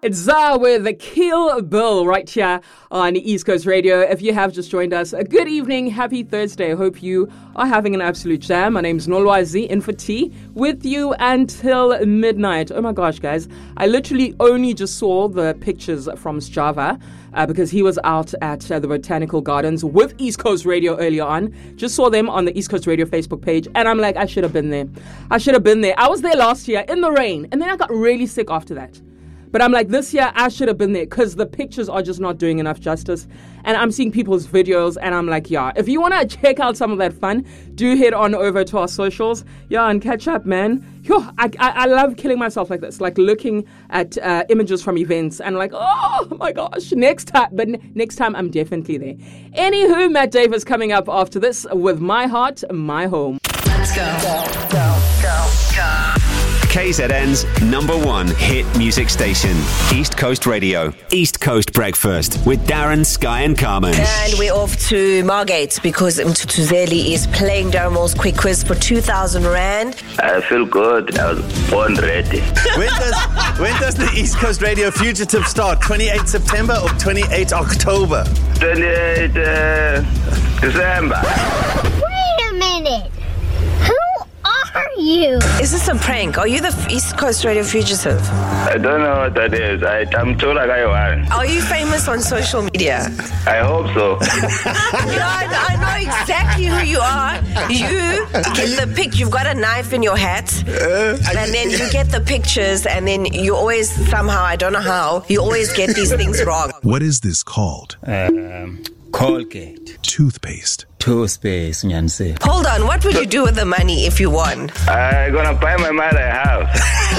It's Za with the Kill Bill right here on East Coast Radio. If you have just joined us, a good evening, happy Thursday. I hope you are having an absolute jam. My name is Nolwazi, in for T, with you until midnight. Oh my gosh, guys. I literally only just saw the pictures from Sjava because he was out at the Botanical Gardens with East Coast Radio earlier on. Just saw them on the East Coast Radio Facebook page, and I'm like, I should have been there. I was there last year in the rain, and then I got really sick after that. But I'm like, this year I should have been there because the pictures are just not doing enough justice. And I'm seeing people's videos and I'm like, yeah, if you want to check out some of that fun, do head on over to our socials. Yeah, and catch up, man. Yo, I love killing myself like this, like looking at images from events and like, oh my gosh, next time I'm definitely there. Anywho, Matt Davis coming up after this with My Heart, My Home. Let's go. KZN's #1 hit music station, East Coast Radio. East Coast Breakfast with Darren, Sky and Carmen. And we're off to Margate because Mtutuzeli is playing Darren Moore's quick quiz for 2,000 Rand. I feel good. I was born ready. When does the East Coast Radio Fugitive start? 28 September or 28 October? 28 December. Wait a minute. Are you? Is this a prank? Are you the East Coast Radio Fugitive? I don't know what that is. I'm told like I want. Are you famous on social media? I hope so. I know exactly who you are. You get the pic. You've got a knife in your hat, and then you get the pictures, and then you always somehow, I don't know how, you always get these things wrong. What is this called? Colgate. Toothpaste. Nyanse. Hold on, what would you do with the money if you won? I'm gonna buy my mother a house.